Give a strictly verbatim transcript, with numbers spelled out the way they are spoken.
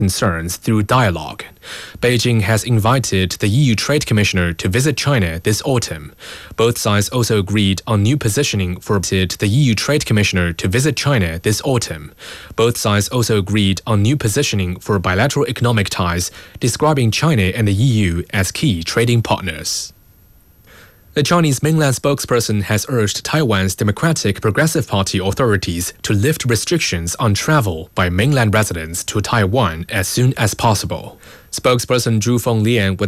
concerns through dialogue. Beijing has invited the E U Trade Commissioner to visit China this autumn. Both sides also agreed on new positioning for the E U Trade Commissioner to visit China this autumn. Both sides also agreed on new positioning for bilateral economic ties, describing China and the E U as key trading partners. The Chinese mainland spokesperson has urged Taiwan's Democratic Progressive Party authorities to lift restrictions on travel by mainland residents to Taiwan as soon as possible. Spokesperson Zhu Fenglian with